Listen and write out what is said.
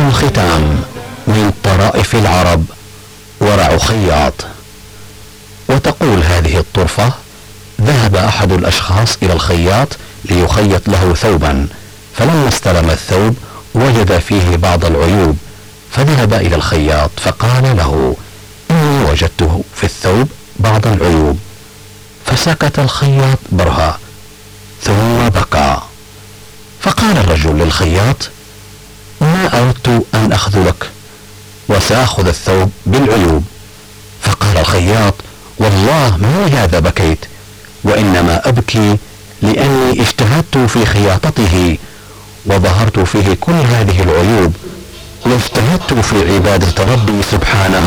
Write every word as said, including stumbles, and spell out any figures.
الختام من طرائف العرب ورع خياط. وتقول هذه الطرفة: ذهب أحد الأشخاص إلى الخياط ليخيط له ثوبا، فلما استلم الثوب وجد فيه بعض العيوب، فذهب إلى الخياط فقال له: إني وجدته في الثوب بعض العيوب. فسكت الخياط برهة ثم بكى. فقال الرجل للخياط: ما أردت أن أخذلك، وسأخذ الثوب بالعيوب. فقال الخياط: والله ما لهذا بكيت، وإنما أبكي لأني اجتهدت في خياطته وظهرت فيه كل هذه العيوب، واجتهدت في عبادة ربي سبحانه